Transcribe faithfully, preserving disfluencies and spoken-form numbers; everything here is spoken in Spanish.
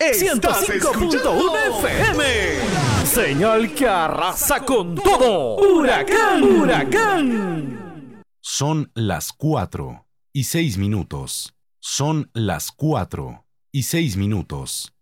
ciento cinco punto uno F M. Señal que arrasa con todo. Huracán, huracán. Son las cuatro y seis minutos. Son las cuatro y seis minutos.